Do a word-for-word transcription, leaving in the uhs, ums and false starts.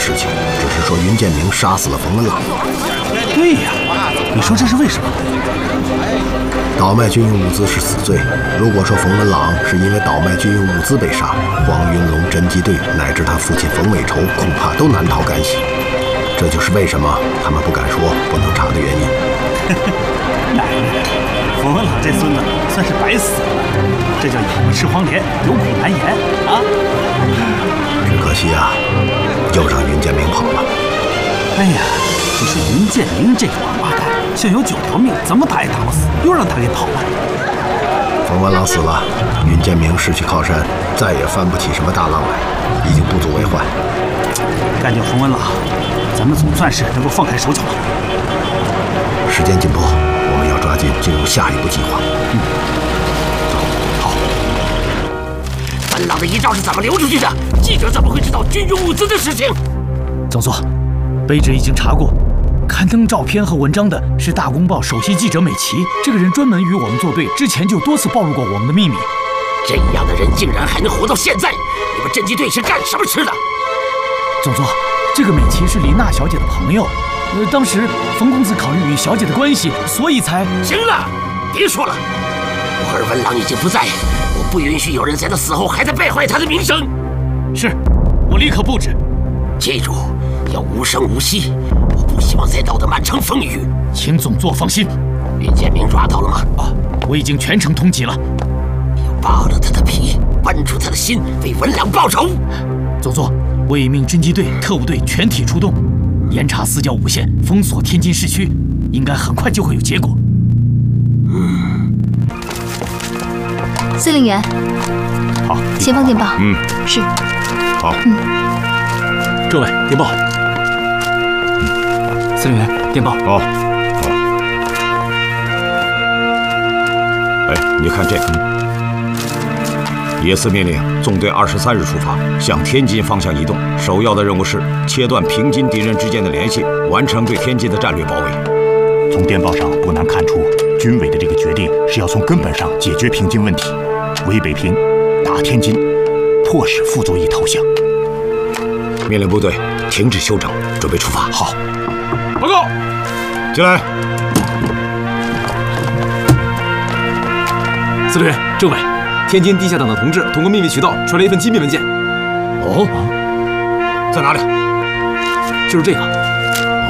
事情，只是说云建明杀死了冯文朗。 对呀，你说这是为什么？ 倒卖军用物资是死罪。如果说冯文朗是因为倒卖军用物资被杀，黄云龙侦缉队乃至他父亲冯伟筹恐怕都难逃干系。这就是为什么他们不敢说、不能查的原因。 奶奶，冯文朗这孙子算是白死了，这叫咬不吃黄连，有苦难言啊！ 只可惜啊，又让云建明跑了。 哎呀，就是云建明这个王八蛋，像有九条命，怎么打也打不死，又让他给跑了。 冯文朗死了，云建明失去靠山，再也翻不起什么大浪来，已经不足为患。 干掉冯文朗，咱们总算是能够放开手脚了。 时间紧迫，我们要抓紧进入下一步计划。 嗯，走，好。 文朗的遗照是怎么流出去的？记者怎么会知道军用物资的事情？ 总座，卑职已经查过，刊登照片和文章的是《大公报》首席记者美琪。这个人专门与我们作对，之前就多次暴露过我们的秘密。 这样的人竟然还能活到现在，你们侦缉队是干什么吃的？ 总座，这个美琪是李娜小姐的朋友，呃，当时冯公子考虑与小姐的关系，所以才…… 行了，别说了。我儿文朗已经不在，我不允许有人在他死后还在败坏他的名声。 是，我立刻布置。 记住，要无声无息，我不希望再闹得满城风雨。 请总座放心。 云建明抓到了吗？ 啊，我已经全程通缉了。 要扒了他的皮，剜住他的心，为文朗报仇。 总座，我已命侦缉队、特务队全体出动，严查四郊五县，封锁天津市区，应该很快就会有结果。 嗯。 司令员， 好， 前方电报。 嗯， 是。 好。 嗯。 政委，电报。嗯，司令员，电报。 好。好。哎，你看这个。野司命令纵队二十三日出发，向天津方向移动。首要的任务是切断平津敌人之间的联系，完成对天津的战略包围。 从电报上不难看出，军委的这个决定是要从根本上解决平津问题，围北平，打天津，迫使傅作义投降。 命令部队停止休整，准备出发。 好， 报告。 进来。 司令员、政委。天津地下党的同志通过秘密渠道传来一份机密文件。 哦，在哪里？ 就是这个。